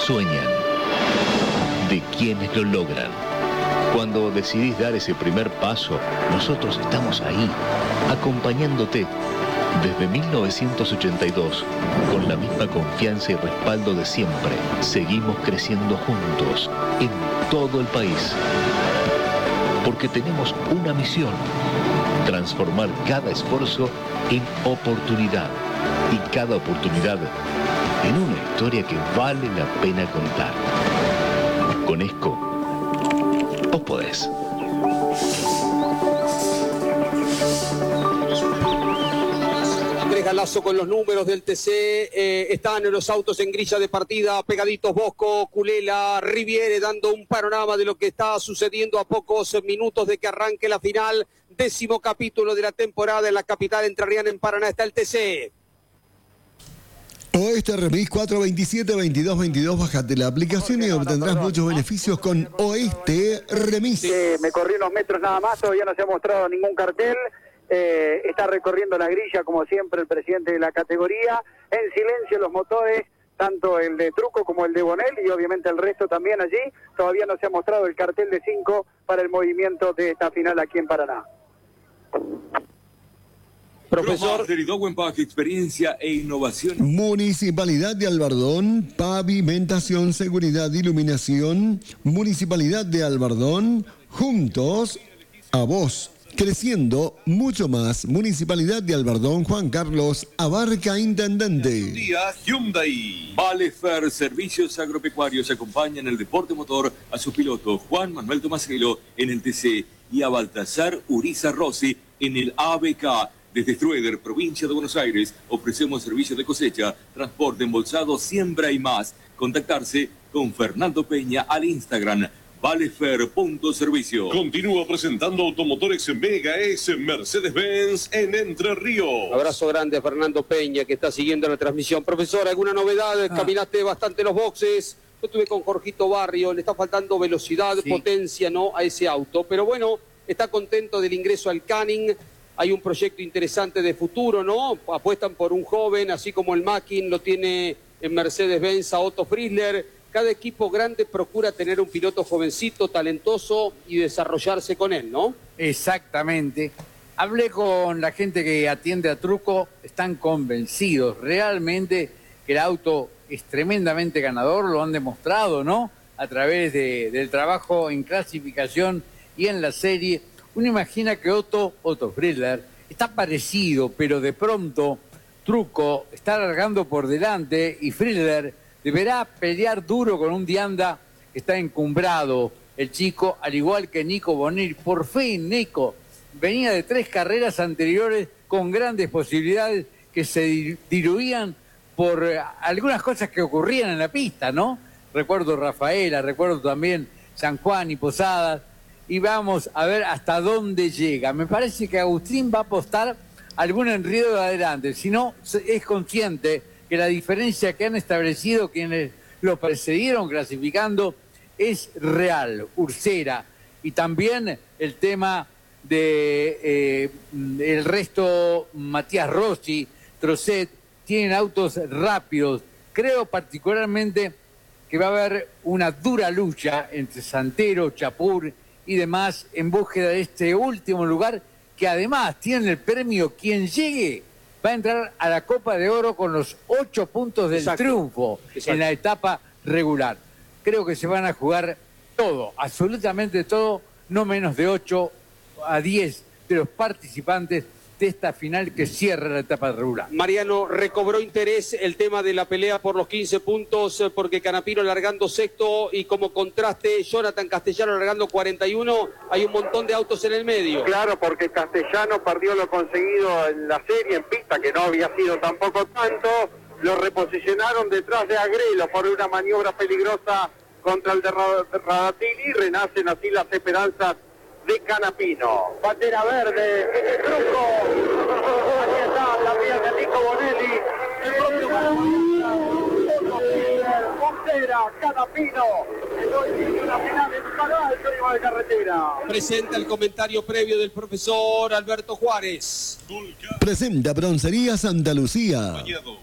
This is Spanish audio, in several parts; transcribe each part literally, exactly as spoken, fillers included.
sueñan, de quienes lo logran. Cuando decidís dar ese primer paso, nosotros estamos ahí, acompañándote. Desde mil novecientos ochenta y dos, con la misma confianza y respaldo de siempre, seguimos creciendo juntos en todo el país. Porque tenemos una misión: transformar cada esfuerzo en oportunidad y cada oportunidad en una historia que vale la pena contar. Con ESCO, vos podés. Galazo con los números del T C, eh, están los autos en grilla de partida, pegaditos Bosco, Culela, Riviere, dando un panorama de lo que está sucediendo a pocos minutos de que arranque la final, décimo capítulo de la temporada en la capital entrerriana. En Paraná está el T C. Oeste Remis cuatro veintisiete veintidós veintidós, bájate la aplicación y obtendrás muchos beneficios con Oeste Remis. Sí, me corrí unos metros nada más, todavía no se ha mostrado ningún cartel. Eh, está recorriendo la grilla como siempre el presidente de la categoría, en silencio los motores, tanto el de Truco como el de Bonel y obviamente el resto también allí. Todavía no se ha mostrado el cartel de cinco para el movimiento de esta final aquí en Paraná. Profesor experiencia e innovación. Municipalidad de Albardón, pavimentación, seguridad, iluminación. Municipalidad de Albardón, juntos a vos. Creciendo mucho más. Municipalidad de Albardón, Juan Carlos Abarca, intendente. Día Hyundai. Valefer Servicios Agropecuarios acompañan el deporte motor a su piloto Juan Manuel Tomaselo en el T C y a Baltasar Uriza Rossi en el A B K. Desde Strueder, provincia de Buenos Aires, ofrecemos servicio de cosecha, transporte, embolsado, siembra y más. Contactarse con Fernando Peña al Instagram. Valefer.servicio. Continúa presentando Automotores Mega S Mercedes-Benz en Entre Ríos. Abrazo grande a Fernando Peña, que está siguiendo la transmisión. Profesor, ¿alguna novedad? Ah. Caminaste bastante los boxes. Yo estuve con Jorgito Barrio, le está faltando velocidad, sí. potencia, ¿no? A ese auto. Pero bueno, está contento del ingreso al Canning. Hay un proyecto interesante de futuro, ¿no? Apuestan por un joven, así como el Mackin lo tiene en Mercedes-Benz a Otto Frizzler. Cada equipo grande procura tener un piloto jovencito, talentoso y desarrollarse con él, ¿no? Exactamente. Hablé con la gente que atiende a Truco, están convencidos realmente que el auto es tremendamente ganador, lo han demostrado, ¿no? A través de, del trabajo en clasificación y en la serie. Uno imagina que Otto, Otto Frizzler, está parecido, pero de pronto Truco está largando por delante y Frizzler deberá pelear duro con un Dianda que está encumbrado, el chico, al igual que Nico Bonil. Por fin, Nico venía de tres carreras anteriores con grandes posibilidades que se diluían por algunas cosas que ocurrían en la pista, ¿no? Recuerdo Rafaela, recuerdo también San Juan y Posadas, y vamos a ver hasta dónde llega. Me parece que Agustín va a apostar algún enredo de adelante, si no es consciente que la diferencia que han establecido quienes lo precedieron clasificando es real, Ursera, y también el tema de eh, el resto, Matías Rossi, Trocet, tienen autos rápidos. Creo particularmente que va a haber una dura lucha entre Santero, Chapur y demás en búsqueda de este último lugar, que además tiene el premio quien llegue va a entrar a la Copa de Oro con los ocho puntos del Exacto. triunfo Exacto. en la etapa regular. Creo que se van a jugar todo, absolutamente todo, no menos de ocho a diez de los participantes de esta final que cierra la etapa regular. Mariano, recobró interés el tema de la pelea por los quince puntos, porque Canapino largando sexto y como contraste Jonathan Castellano largando cuarenta y uno, hay un montón de autos en el medio. Claro, porque Castellano perdió lo conseguido en la serie, en pista, que no había sido tampoco tanto, lo reposicionaron detrás de Agrelo por una maniobra peligrosa contra el de Radatili, renacen así las esperanzas de Canapino. Bandera verde, el truco. Aquí está la vía de Nico Bonelli. El propio Montera, Canapino. En una final en Canal, Turismo de Carretera. Presenta el comentario previo del profesor Alberto Juárez. Presenta Broncería Santa Lucía.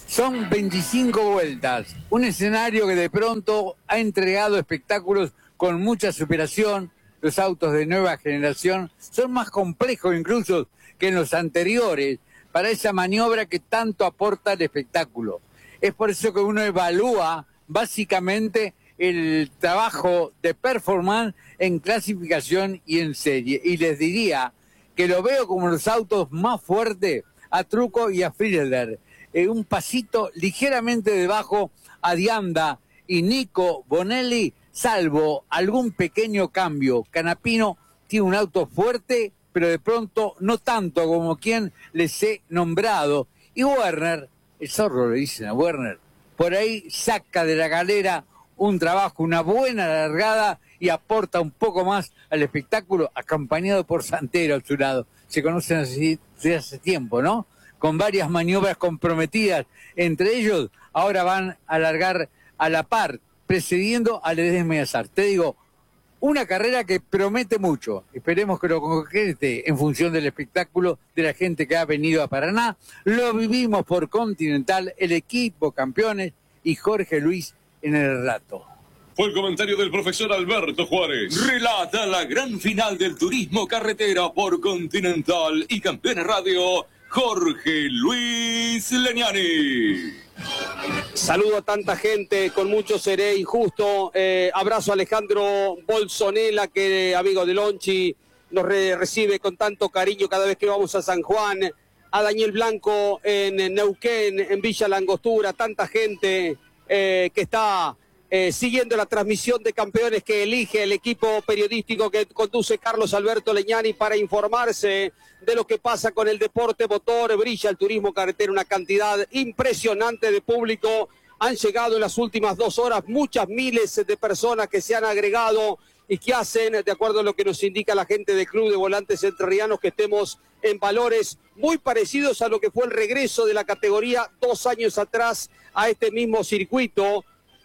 Son veinticinco vueltas, un escenario que de pronto ha entregado espectáculos con mucha superación. Los autos de nueva generación son más complejos incluso que en los anteriores para esa maniobra que tanto aporta al espectáculo. Es por eso que uno evalúa básicamente el trabajo de performance en clasificación y en serie. Y les diría que lo veo como los autos más fuertes a Trucco y a Friedler. Eh, un pasito ligeramente debajo a Dianda y Nico Bonelli, salvo algún pequeño cambio. Canapino tiene un auto fuerte, pero de pronto no tanto como quien les he nombrado. Y Werner, el zorro le dicen a Werner, por ahí saca de la galera un trabajo, una buena largada y aporta un poco más al espectáculo, acompañado por Santero a su lado. Se conocen así desde hace tiempo, ¿no? Con varias maniobras comprometidas. Entre ellos, ahora van a largar a la par, precediendo a Ledesma y Azar. Te digo, una carrera que promete mucho. Esperemos que lo concrete en función del espectáculo de la gente que ha venido a Paraná. Lo vivimos por Continental, el equipo campeones y Jorge Luis en el relato. Fue el comentario del profesor Alberto Juárez. Relata la gran final del turismo carretera por Continental y Campeones Radio, Jorge Luis Legnani. Saludo a tanta gente, con mucho seré injusto. Eh, abrazo a Alejandro Bolsonela, que amigo de Lonchi, nos re recibe con tanto cariño cada vez que vamos a San Juan. A Daniel Blanco en Neuquén, en Villa Langostura, tanta gente eh, que está eh, siguiendo la transmisión de Campeones que elige el equipo periodístico que conduce Carlos Alberto Legnani para informarse de lo que pasa con el deporte motor. Brilla el turismo carretero, una cantidad impresionante de público. Han llegado en las últimas dos horas muchas miles de personas que se han agregado y que hacen, de acuerdo a lo que nos indica la gente del Club de Volantes Entrerrianos, que estemos en valores muy parecidos a lo que fue el regreso de la categoría dos años atrás a este mismo circuito.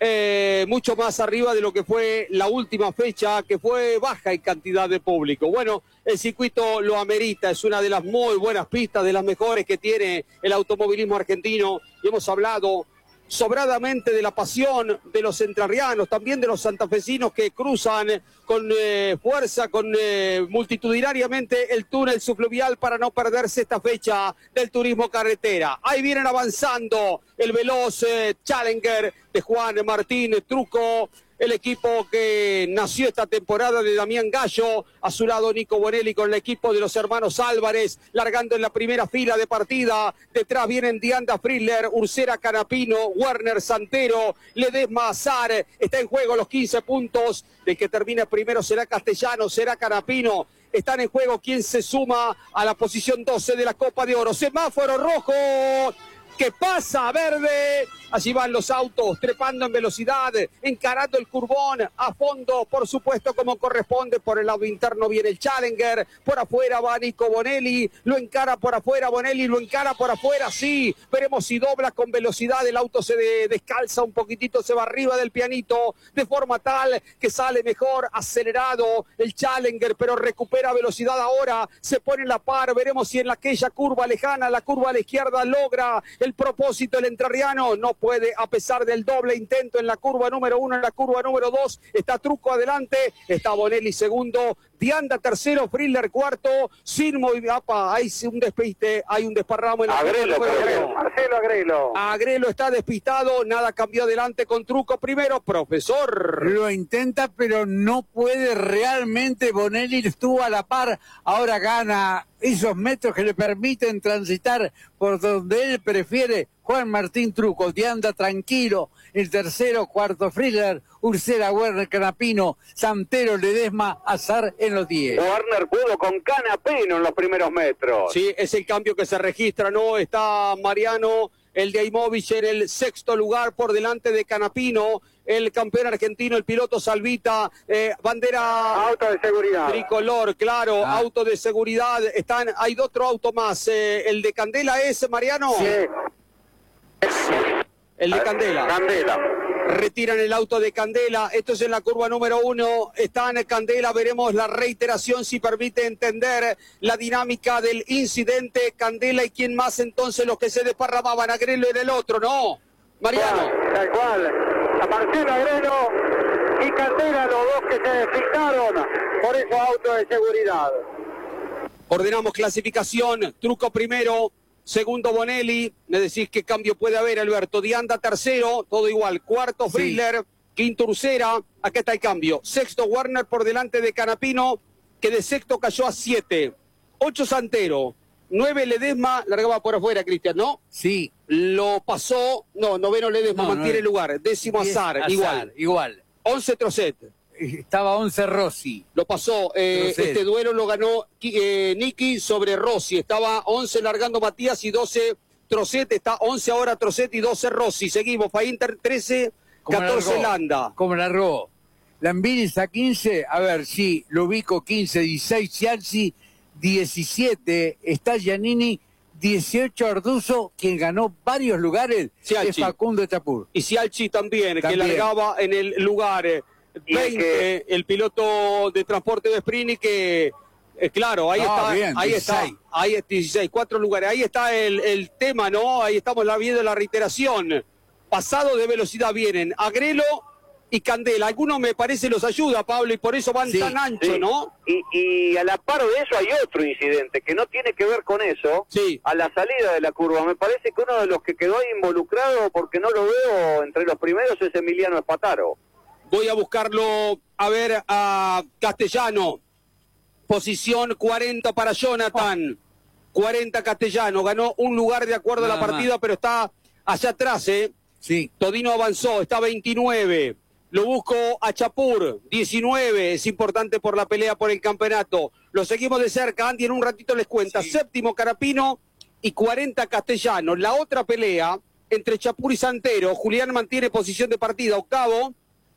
Eh, mucho más arriba de lo que fue la última fecha, que fue baja en cantidad de público. Bueno, el circuito lo amerita, es una de las muy buenas pistas, de las mejores que tiene el automovilismo argentino, y hemos hablado sobradamente de la pasión de los entrerrianos, también de los santafesinos que cruzan con eh, fuerza, con eh, multitudinariamente el túnel subfluvial para no perderse esta fecha del turismo carretera. Ahí vienen avanzando el veloz eh, Challenger de Juan Martín Trucco, el equipo que nació esta temporada de Damián Gallo, a su lado Nico Bonelli con el equipo de los hermanos Álvarez, largando en la primera fila de partida. Detrás vienen Dianda Friedler, Ursera Canapino, Werner Santero, Ledesma Azar. Está en juego los quince puntos. Del que termine primero será Castellano, será Canapino. Están en juego quien se suma a la posición doce de la Copa de Oro. Semáforo rojo. ¿Qué pasa? Verde. Allí van los autos, trepando en velocidad, encarando el curbón, a fondo, por supuesto, como corresponde. Por el lado interno viene el Challenger, por afuera va Nico Bonelli, lo encara por afuera Bonelli, lo encara por afuera, sí. Veremos si dobla con velocidad, el auto se de, descalza un poquitito, se va arriba del pianito, de forma tal que sale mejor acelerado el Challenger, pero recupera velocidad ahora, se pone en la par. Veremos si en aquella curva lejana, la curva a la izquierda, logra el propósito el entrerriano. No puede, a pesar del doble intento en la curva número uno, en la curva número dos, está Trucco adelante, está Bonelli segundo, Dianda tercero, Friedler cuarto, sin movimiento. Hay un despiste, hay un desparramo en la Agrelo, curva número Agrelo, uno. Marcelo Agrelo. Agrelo está despistado, nada cambió adelante con Trucco primero, profesor. Lo intenta, pero no puede realmente. Bonelli estuvo a la par, ahora gana esos metros que le permiten transitar por donde él prefiere. Juan Martín Trucco, Dianda tranquilo, el tercero, cuarto Friedler, Ursera, Werner, Canapino, Santero, Ledesma, Azar en los diez. Werner pudo con Canapino en los primeros metros. Sí, es el cambio que se registra, ¿no? Está Mariano, el de Aimovich, en el sexto lugar por delante de Canapino, el campeón argentino, el piloto Salvita, eh, bandera... Auto de seguridad. Tricolor, claro, Ah. auto de seguridad. Están, hay otro auto más, eh, el de Candela es, Mariano. Sí. El de Candela. Candela. Retiran el auto de Candela. Esto es en la curva número uno. Está en Candela. Veremos la reiteración si permite entender la dinámica del incidente. Candela y quién más entonces los que se desparramaban. Agrelo era el otro, ¿no? Mariano. Tal cual. A Marcelo Agrelo y Candela, los dos que se desfijaron por esos autos de seguridad. Ordenamos clasificación. Truco primero. Segundo Bonelli, me decís qué cambio puede haber, Alberto. Dianda tercero, todo igual. Cuarto Friedler, sí. Quinto Ursera, acá está el cambio. Sexto Werner por delante de Canapino, que de sexto cayó a siete. Ocho Santero, nueve Ledesma, largaba por afuera, Cristian, ¿no? Sí. Lo pasó, no, noveno Ledesma, no, mantiene el no, lugar. Décimo Azar, Azar, igual. Igual. Once Trocet. Estaba once Rossi. Lo pasó, eh, este duelo lo ganó eh, Nicky sobre Rossi. Estaba once largando Matías y doce Trocet. Está once ahora Trocet y doce Rossi. Seguimos, Fainter trece, catorce Landa. ¿Cómo largó? Lambini está quince. A ver, sí, lo ubico quince, dieciséis Cialci, diecisiete está Giannini, dieciocho Arduzo, quien ganó varios lugares, Cialci. Es Facundo Chapur. Y Cialci también, también, que largaba en el lugar veinte, que... el piloto de transporte de Sprini, que eh, claro, ahí no, está, bien, ahí dieciséis. está, ahí es dieciséis, cuatro lugares, ahí está el, el tema, ¿no? Ahí estamos viendo la reiteración. Pasado de velocidad vienen Agrelo y Candela. Algunos me parece los ayuda, Pablo, y por eso van sí, tan ancho, sí. ¿no? Y, y a la par de eso hay otro incidente que no tiene que ver con eso. Sí. A la salida de la curva. Me parece que uno de los que quedó ahí involucrado, porque no lo veo entre los primeros, es Emiliano Espataro. Voy a buscarlo, a ver, a Castellano. Posición cuarenta para Jonathan. cuarenta Castellano. Ganó un lugar de acuerdo Nada a la partida, más. Pero está allá atrás, ¿eh? Sí. Todino avanzó, está veintinueve. Lo busco a Chapur, diecinueve. Es importante por la pelea por el campeonato. Lo seguimos de cerca. Andy en un ratito les cuenta. Sí. Séptimo Carapino y cuarenta Castellano. La otra pelea entre Chapur y Santero. Julián mantiene posición de partida, octavo.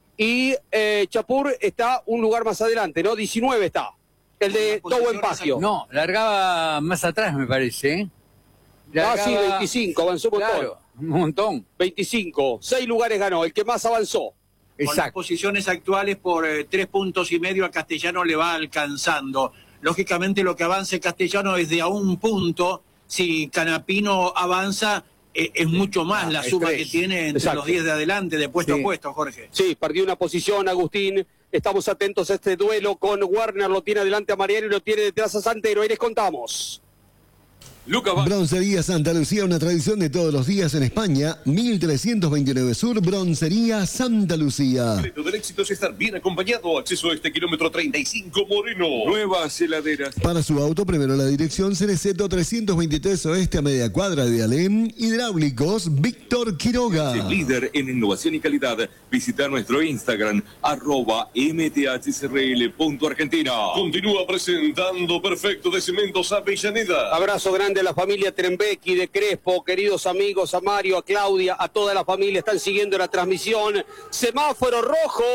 Y eh, Chapur está un lugar más adelante, ¿no? diecinueve está. El de Tobo Empagio. No, largaba más atrás, me parece. ¿eh? Largaba... Ah, sí, veinticinco, avanzó un montón. Claro, un montón. veinticinco, seis lugares ganó, el que más avanzó. Exacto. Con las posiciones actuales por eh, tres puntos y medio a Castellano le va alcanzando. Lógicamente lo que avance Castellano es de a un punto. Si Canapino avanza... es mucho más la suma que tiene entre Exacto. los diez de adelante, de puesto sí. a puesto, Jorge. Sí, perdió una posición, Agustín. Estamos atentos a este duelo con Werner. Lo tiene adelante a Mariano y lo tiene detrás a Santero. Ahí les contamos. Lucas Broncería Santa Lucía, una tradición de todos los días en España. mil trescientos veintinueve Sur, Broncería Santa Lucía. El secreto del éxito es estar bien acompañado. Acceso a este kilómetro treinta y cinco Moreno. Nuevas heladeras. Para su auto, primero la dirección Cereceto trescientos veintitrés Oeste a media cuadra de Alem. Hidráulicos Víctor Quiroga. Es líder en innovación y calidad. Visita nuestro Instagram, arroba m t h c r l punto argentina. Continúa presentando Perfecto de Cementos Avellaneda. Abrazo grande a la familia Trembecki de Crespo, queridos amigos, a Mario, a Claudia, a toda la familia, están siguiendo la transmisión. Semáforo rojo,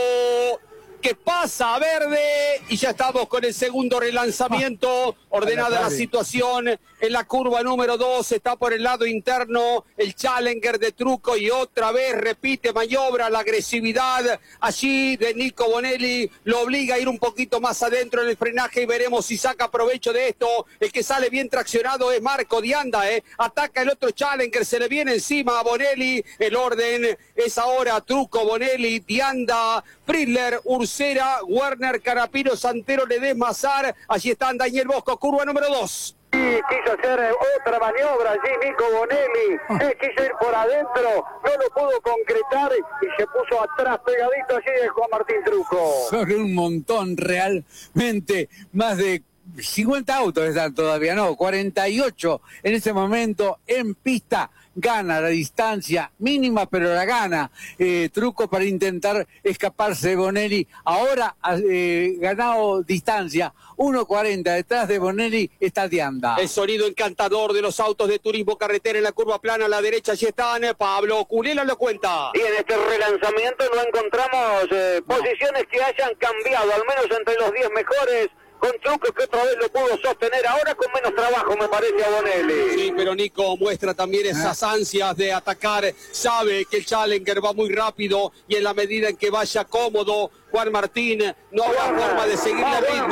que pasa a verde y ya estamos con el segundo relanzamiento. Ordenada la situación en la curva número dos, está por el lado interno el Challenger de Truco y otra vez repite maniobra, la agresividad allí de Nico Bonelli lo obliga a ir un poquito más adentro en el frenaje y veremos si saca provecho de esto. El que sale bien traccionado es Marco Dianda, ¿eh? Ataca el otro Challenger, se le viene encima a Bonelli. El orden es ahora Truco, Bonelli, Dianda, Friedler, Ursera, Werner, Carapino, Santero, Ledesma, Azar. Allí están Daniel Bosco, curva número dos. Sí, quiso hacer otra maniobra allí Nico Bonelli, eh, quiso ir por adentro, no lo pudo concretar y se puso atrás pegadito allí de Juan Martín Truco. Son un montón realmente, más de cincuenta autos están todavía, no, cuarenta y ocho en ese momento en pista. Gana la distancia mínima, pero la gana. Eh, Truco para intentar escaparse de Bonelli. Ahora ha eh, ganado distancia. uno cuarenta detrás de Bonelli está Dianda. El sonido encantador de los autos de turismo carretera en la curva plana a la derecha. Allí están. Pablo Culela lo cuenta. Y en este relanzamiento no encontramos eh, no. posiciones que hayan cambiado, al menos entre los diez mejores. con Truco, que otra vez lo pudo sostener, ahora con menos trabajo me parece a Bonelli. Sí, pero Nico muestra también esas ansias de atacar, sabe que el Challenger va muy rápido y en la medida en que vaya cómodo, Juan Martín no habrá forma de seguirle el ritmo.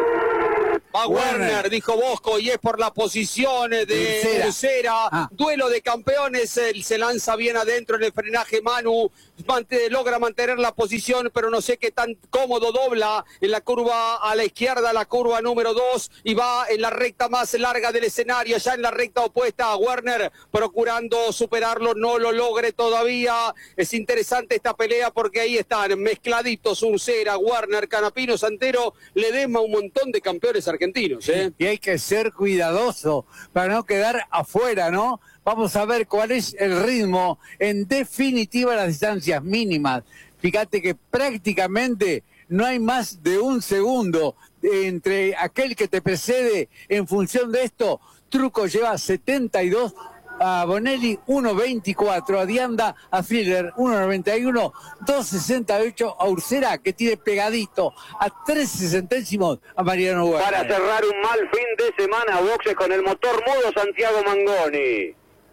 Va Werner, Werner, dijo Bosco, y es por la posición de Ursera. Ah. Duelo de campeones, él se lanza bien adentro en el frenaje Manu, mante, logra mantener la posición, pero no sé qué tan cómodo dobla en la curva a la izquierda, la curva número dos, y va en la recta más larga del escenario, ya en la recta opuesta a Werner, procurando superarlo, no lo logre todavía. Es interesante esta pelea porque ahí están mezcladitos Ursera, Werner, Canapino, Santero, Ledesma, un montón de campeones argentinos. ¿eh? Y hay que ser cuidadoso para no quedar afuera, ¿no? Vamos a ver cuál es el ritmo, en definitiva las distancias mínimas. Fíjate que prácticamente no hay más de un segundo entre aquel que te precede en función de esto. Truco lleva setenta y dos, a Bonelli uno veinticuatro, a Dianda, a Filler uno noventa y uno, dos sesenta y ocho a Ursera, que tiene pegadito a tres sesentésimos a Mariano Werner. Para cerrar un mal fin de semana, boxe con el motor mudo Santiago Mangoni.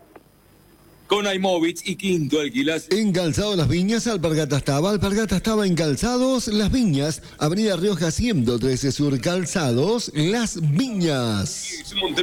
Con Aimovic y Quinto Alquilás. En Calzado Las Viñas, Alpargata estaba. Alpargata estaba en Calzados Las Viñas. Avenida Rioja ciento trece Sur, Calzados Las Viñas.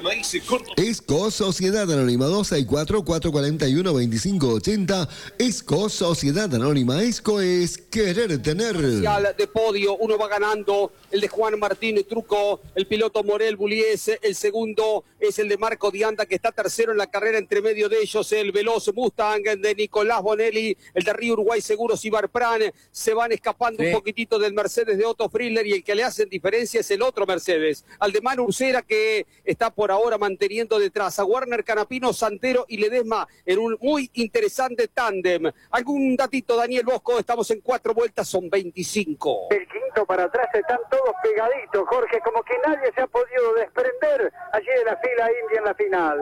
Esco Sociedad Anónima dos seis cuatro, cuatro cuatro uno, dos cinco ocho cero. Esco Sociedad Anónima. Esco es querer tener. De podio, uno va ganando, el de Juan Martín Truco, el piloto Morel Bullies, el segundo es el de Marco Dianda, que está tercero en la carrera, entre medio de ellos el veloz Mustang de Nicolás Bonelli, el de Río Uruguay Seguros y Barpran, se van escapando sí. un poquitito del Mercedes de Otto Friedler, y el que le hacen diferencia es el otro Mercedes, al de Manu Ursera, que está por ahora manteniendo detrás a Werner, Canapino, Santero y Ledesma en un muy interesante tándem. ¿Algún datito, Daniel Bosco? Estamos en cuatro vueltas, son veinticinco. El quinto para atrás están todos pegaditos, Jorge, como que nadie se ha podido desprender allí de la fila india en la final.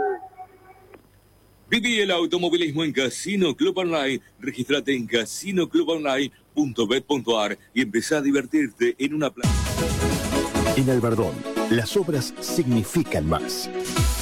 Viví el automovilismo en Casino Club Online. Regístrate en casino club online punto bet punto ar y empezá a divertirte en una plaza. En Albardón, las obras significan más.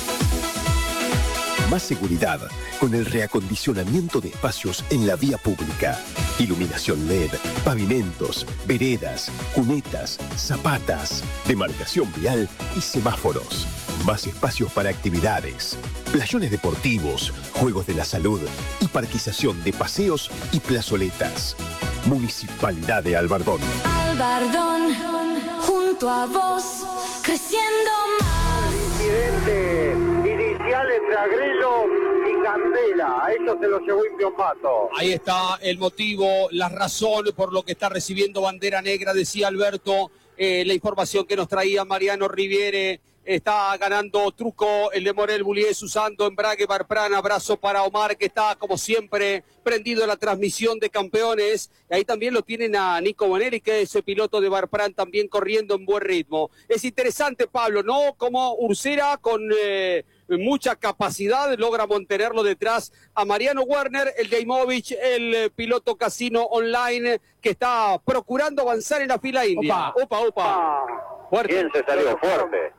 Más seguridad con el reacondicionamiento de espacios en la vía pública. Iluminación L E D, pavimentos, veredas, cunetas, zapatas, demarcación vial y semáforos. Más espacios para actividades, playones deportivos, juegos de la salud y parquización de paseos y plazoletas. Municipalidad de Albardón. Albardón, junto a vos, creciendo más. Incidente inicial entre Agrelo y Candela. A eso se lo llevó Impiombato. Ahí está el motivo, la razón por lo que está recibiendo bandera negra, decía Alberto. Eh, la información que nos traía Mariano Riviere. Está ganando Truco, el de Morel Bullies, usando embrague Barpran. Abrazo para Omar, que está como siempre prendido en la transmisión de campeones. Y ahí también lo tienen a Nico Bonelli, que es el piloto de Barpran, también corriendo en buen ritmo. Es interesante, Pablo, ¿no? Como Ursera con eh, mucha capacidad logra mantenerlo detrás a Mariano Werner, el de Aimovic, el eh, piloto Casino Online, que está procurando avanzar en la fila india. Opa, opa, opa. Fuerte. Bien, se salió fuerte.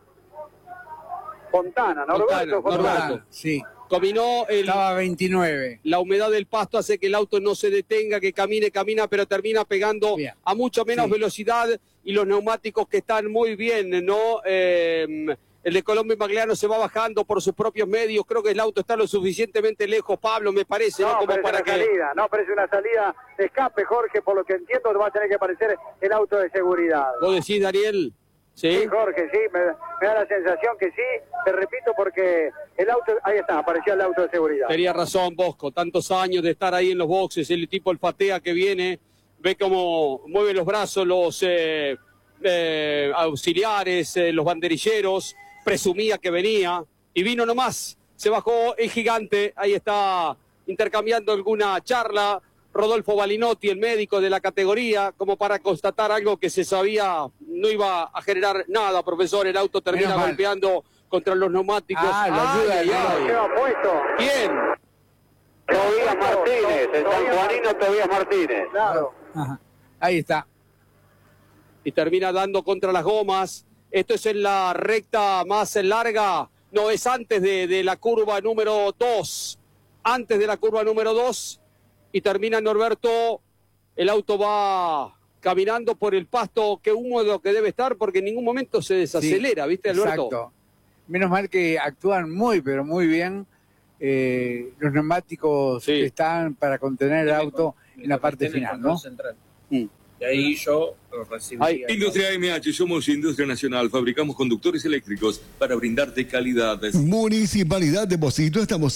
Fontana, Norberto Fontana. Sí. Combinó el... Estaba veintinueve. La humedad del pasto hace que el auto no se detenga, que camine, camina, pero termina pegando bien. A mucho menos sí. velocidad, y los neumáticos que están muy bien, ¿no? Eh, el de Colombo y Magliano se va bajando por sus propios medios. Creo que el auto está lo suficientemente lejos, Pablo, me parece, ¿no? No, Como para una que... salida, no, parece una salida de escape, Jorge, por lo que entiendo va a tener que aparecer el auto de seguridad. ¿Vos decís, Daniel? Sí, sí, Jorge, sí, me, me da la sensación que sí, te repito, porque el auto, ahí está, apareció el auto de seguridad. Tenía razón, Bosco, tantos años de estar ahí en los boxes, el tipo olfatea que viene, ve cómo mueve los brazos los eh, eh, auxiliares, eh, los banderilleros, presumía que venía, y vino nomás, se bajó el gigante, ahí está intercambiando alguna charla, Rodolfo Balinotti, el médico de la categoría, como para constatar algo que se sabía no iba a generar nada, profesor. El auto termina golpeando contra los neumáticos. Ah, la ayuda. Ay, ay, ¿qué ha puesto? ¿Quién? Tobías Martínez, el sanjuanino Tobías Martínez. Claro. Ajá. Ahí está. Y termina dando contra las gomas. Esto es en la recta más larga, no, es antes de, de la curva número dos, antes de la curva número dos, y termina Norberto, el auto va caminando por el pasto, que húmedo que debe estar, porque en ningún momento se desacelera, sí, ¿viste, Alberto? Exacto. Menos mal que actúan muy, pero muy bien eh, los neumáticos sí. que están para contener el auto en la parte final, ¿no? Mm. Y ahí yo recibí... Ay, Industria M H, somos Industria Nacional, fabricamos conductores eléctricos para brindarte calidad. Municipalidad de Pocito, estamos